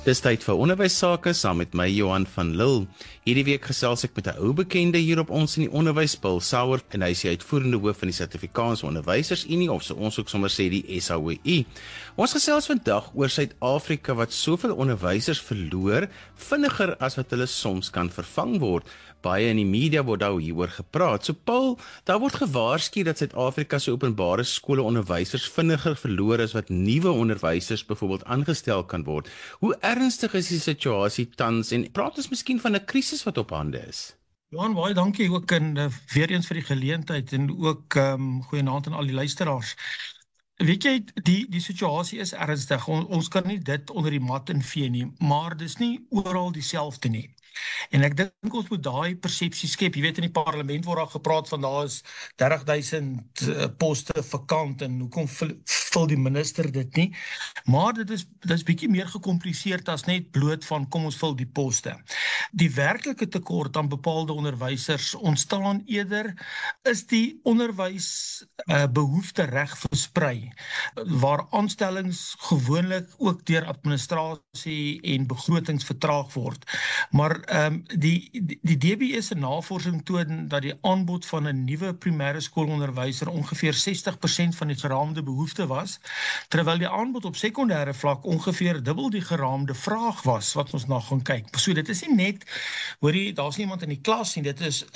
Dis tyd vir onderwysake saam met my Johan van Lille. Hierdie week gesels ek met 'n ou bekende hier op ons in die onderwys, Paul Sauer, en hy is die uitvoerende hoof van die Suid-Afrikaanse Onderwysersunie, of so ons ook sommer sê die SAOI. Ons gesels vandag oor Suid-Afrika wat soveel onderwysers verloor, vinniger as wat hulle soms kan vervang word. Baie in die media word daar hieroor gepraat. So Paul, daar word gewaarsku dat Suid-Afrika se openbare skole onderwysers vinniger verloor as wat nuwe onderwysers byvoorbeeld aangestel kan word. Hoe ernstig is die situasie tans en praat ons miskien van 'n krisis wat op hande is? Johan, baie dankie ook weer eens vir die geleentheid en ook goeienaand aan al die luisteraars. Weet jy, die situasie is ernstig. Ons kan nie dit onder die mat invee nie, maar dis nie oral dieselfde nie. En ek dink ons moet daai persepsie skep. Jy weet, in die parlement word daar gepraat van daar is 30.000 poste vakant en hoekom vul die minister dit nie? Maar dit is bietjie meer gekompliseerd as net bloot van kom ons vul die poste. Die werklike tekort aan bepaalde onderwysers ontstaan eerder is die onderwys behoefte reg versprei, waar aanstellings gewoonlik ook deur administrasie en begrotings vertraag word. Maar die DBE se navorsing toon dat die aanbod van 'n nuwe primêre skoolonderwyser ongeveer 60% van die geraamde behoefte was, terwyl die aanbod op sekondêre vlak ongeveer dubbel die geraamde vraag was wat ons na gaan kyk. So dit is nie net, hoorie, daar's nie iemand in die klas nie, dit is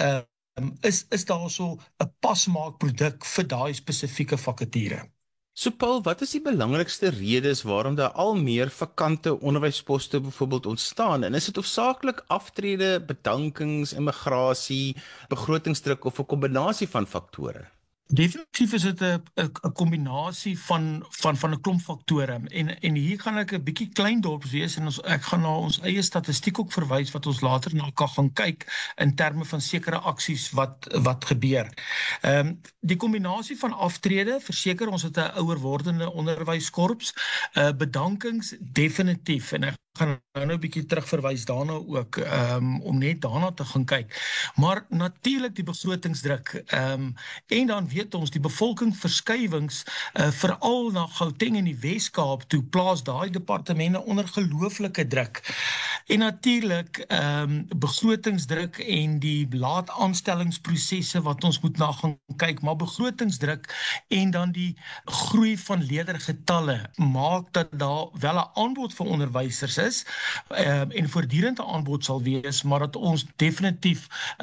daar so 'n pasmaakproduk vir daai spesifieke vakature. So Paul, wat is die belangrikste redes waarom daar al meer vakante onderwysposte byvoorbeeld ontstaan? En is dit hoofsaaklik aftrede, bedankings, immigrasie, begrotingsdruk of 'n kombinasie van faktore? Definitief is dit 'n kombinasie van 'n klomp faktore. En hier gaan ek 'n bietjie kleindorps wees en ek gaan na ons eie statistiek ook verwys wat ons later na kan gaan kyk in terme van sekere aksies wat gebeur. Die kombinasie van aftrede, verseker ons het 'n ouer wordende onderwyskorps, bedankings definitief, en ek gaan nou 'n bietjie terugverwys daarna ook, om net daarna te gaan kyk. Maar natuurlik die begrotingsdruk, en dan weet ons die bevolkingsverskywings, veral na Gauteng en die Wes-Kaap toe, plaas daai departemente onder gelooflike druk. En natuurlik begrotingsdruk en die laat aanstellingsprosesse wat ons moet na gaan kyk, maar begrotingsdruk en dan die groei van leerdergetalle maak dat daar wel 'n aanbod vir onderwysers is, en voortdurend 'n aanbod sal wees, maar dat ons definitief